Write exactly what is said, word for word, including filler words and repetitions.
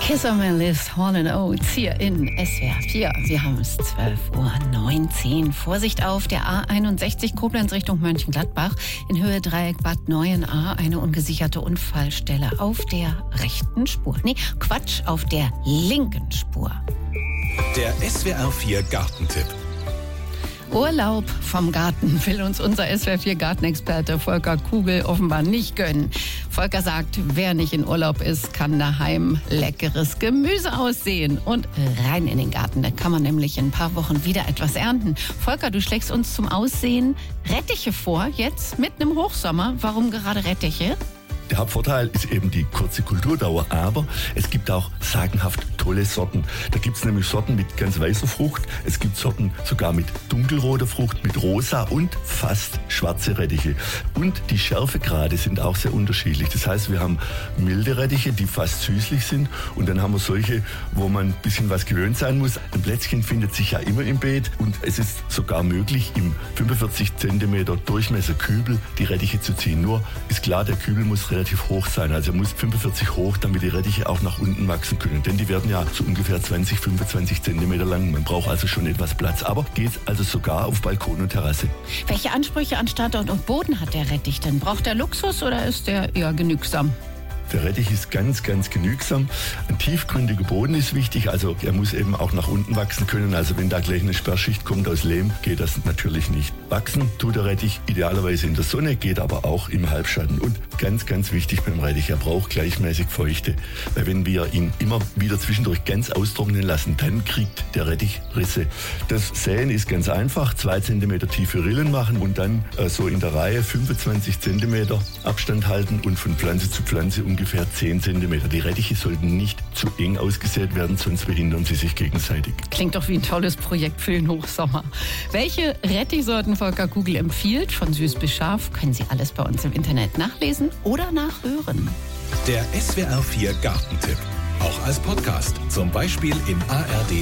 Kiss on My Lips, Hall and Oates hier in S W R vier. Wir haben es zwölf Uhr neunzehn. Vorsicht auf der A einundsechzig Koblenz Richtung Mönchengladbach. In Höhe Dreieck Bad Neuenahr eine ungesicherte Unfallstelle auf der rechten Spur. Nee, Quatsch, auf der linken Spur. Der S W R vier Gartentipp. Urlaub vom Garten will uns unser S W R vier Gartenexperte Volker Kugel offenbar nicht gönnen. Volker sagt, wer nicht in Urlaub ist, kann daheim leckeres Gemüse aussehen. Und rein in den Garten, da kann man nämlich in ein paar Wochen wieder etwas ernten. Volker, du schlägst uns zum Aussehen Rettiche vor, jetzt mitten im Hochsommer. Warum gerade Rettiche? Der Hauptvorteil ist eben die kurze Kulturdauer, aber es gibt auch sagenhaft tolle Sorten. Da gibt es nämlich Sorten mit ganz weißer Frucht, es gibt Sorten sogar mit dunkelroter Frucht, mit rosa und fast schwarze Rettiche. Und die Schärfegrade sind auch sehr unterschiedlich. Das heißt, wir haben milde Rettiche, die fast süßlich sind, und dann haben wir solche, wo man ein bisschen was gewöhnt sein muss. Ein Plätzchen findet sich ja immer im Beet, und es ist sogar möglich, im fünfundvierzig Zentimeter Durchmesser Kübel die Rettiche zu ziehen. Nur ist klar, der Kübel muss relativ hoch sein, also er muss fünfundvierzig hoch, damit die Rettiche auch nach unten wachsen können. Denn die werden ja so ungefähr zwanzig, fünfundzwanzig Zentimeter lang. Man braucht also schon etwas Platz, aber geht also sogar auf Balkon und Terrasse. Welche Ansprüche an Standort und Boden hat der Rettich denn? Braucht der Luxus oder ist der eher genügsam? Der Rettich ist ganz, ganz genügsam. Ein tiefgründiger Boden ist wichtig, also er muss eben auch nach unten wachsen können. Also wenn da gleich eine Sperrschicht kommt aus Lehm, geht das natürlich nicht. Wachsen tut der Rettich idealerweise in der Sonne, geht aber auch im Halbschatten. Und ganz, ganz wichtig beim Rettich, er braucht gleichmäßig Feuchte. Weil wenn wir ihn immer wieder zwischendurch ganz austrocknen lassen, dann kriegt der Rettich Risse. Das Säen ist ganz einfach, zwei Zentimeter tiefe Rillen machen und dann äh, so in der Reihe fünfundzwanzig Zentimeter Abstand halten und von Pflanze zu Pflanze ungefähr ungefähr zehn Zentimeter. Die Rettiche sollten nicht zu eng ausgesät werden, sonst behindern sie sich gegenseitig. Klingt doch wie ein tolles Projekt für den Hochsommer. Welche Rettichsorten Volker Kugel empfiehlt, von süß bis scharf, können Sie alles bei uns im Internet nachlesen oder nachhören. Der S W R vier Gartentipp. Auch als Podcast, zum Beispiel in A R D